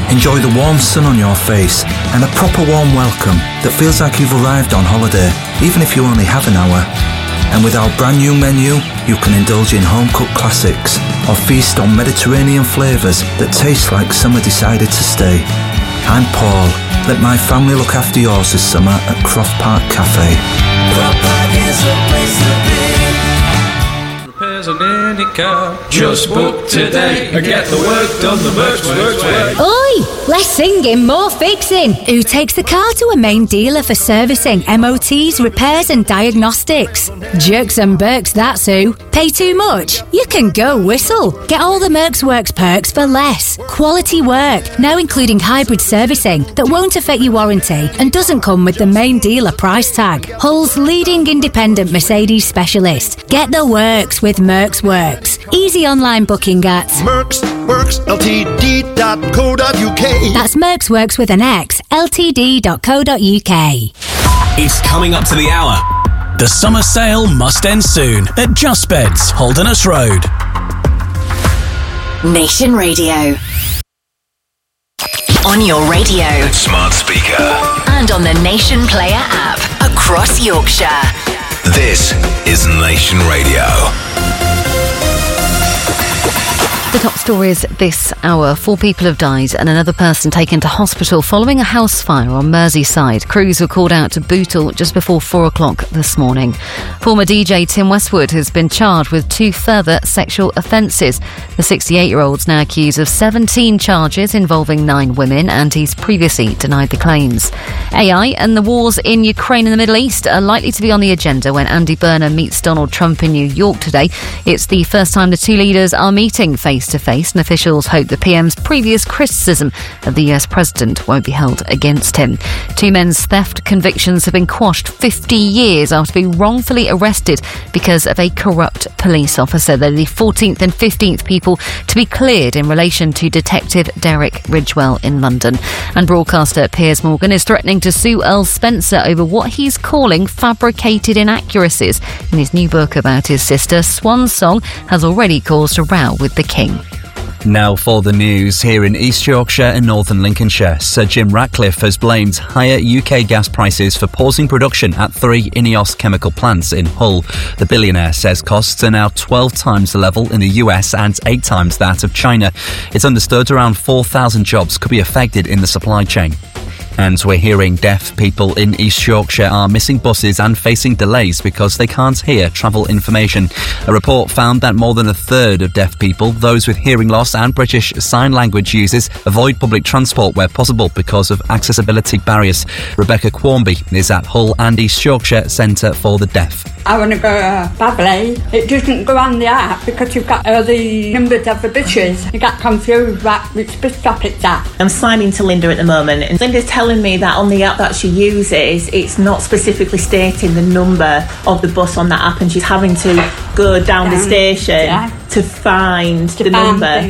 Enjoy the warm sun on your face and a proper warm welcome that feels like you've arrived on holiday, even if you only have an hour. And with our brand new menu, you can indulge in home-cooked classics or feast on Mediterranean flavours that taste like summer decided to stay. I'm Paul. Let my family look after yours this summer at Croft Park Cafe. Croft Park is the place to be. Repairs on any car, just book today and get the work done the Mercs way. Oi! Less singing, more fixing. Who takes the car to a main dealer for servicing, MOTs, repairs and diagnostics? Jerks and Berks, that's who. Pay too much? You can go Whistle. Get all the Mercs Works perks for less. Quality work, now including hybrid servicing that won't affect your warranty and doesn't come with the main dealer price tag. Hull's leading independent Mercedes specialist. Get the works with Mercs Works. Easy online booking at mercsworksltd.co.uk. That's Mercs Works with an X, ltd.co.uk. It's coming up to the hour. The summer sale must end soon at Just Beds, Holderness Road. Nation Radio. On your radio. Smart speaker. And on the Nation Player app. Across Yorkshire. This is Nation Radio. The top stories this hour. 4 people have died and another person taken to hospital following a house fire on Merseyside. Crews were called out to Bootle just before 4 o'clock this morning. Former DJ Tim Westwood has been charged with 2 further sexual offences. The 68-year-old's now accused of 17 charges involving 9 women, and he's previously denied the claims. AI and the wars in Ukraine and the Middle East are likely to be on the agenda when Andy Burnham meets Donald Trump in New York today. It's the first time the two leaders are meeting face-to-face, and officials hope the PM's previous criticism of the US president won't be held against him. 2 men's theft convictions have been quashed 50 years after being wrongfully arrested because of a corrupt police officer. They're the 14th and 15th people to be cleared in relation to Detective Derek Ridgewell in London. And broadcaster Piers Morgan is threatening to sue Earl Spencer over what he's calling fabricated inaccuracies. In his new book about his sister, Swan Song has already caused a row with the King. Now for the news. Here in East Yorkshire and Northern Lincolnshire, Sir Jim Ratcliffe has blamed higher UK gas prices for pausing production at 3 INEOS chemical plants in Hull. The billionaire says costs are now 12 times the level in the US and 8 times that of China. It's understood around 4,000 jobs could be affected in the supply chain. And we're hearing deaf people in East Yorkshire are missing buses and facing delays because they can't hear travel information. A report found that more than a third of deaf people, those with hearing loss and British Sign Language users, avoid public transport where possible because of accessibility barriers. Rebecca Quarmby is at Hull and East Yorkshire Centre for the Deaf. I want to go to Babley. It doesn't go on the app because you've got all the numbers of the buses. You get confused about which bus stop it's at. I'm signing to Linda at the moment, and Linda's telling me that on the app that she uses, it's not specifically stating the number of the bus on that app, and she's having to go down the station to find the number.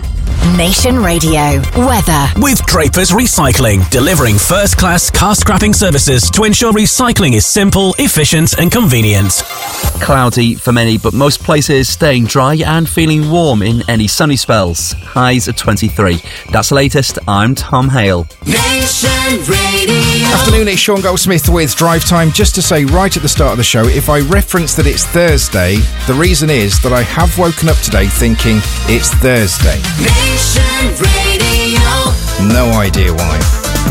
Nation Radio. Weather. With Drapers Recycling, delivering first-class car scrapping services to ensure recycling is simple, efficient and convenient. Cloudy for many, but most places staying dry and feeling warm in any sunny spells. Highs at 23. That's the latest. I'm Tom Hale. Nation Radio. Afternoon, it's Sean Goldsmith with Drive Time. Just to say right at the start of the show, if I reference that it's Thursday, the reason is that I have woken up today thinking it's Thursday. Nation Radio. No idea why.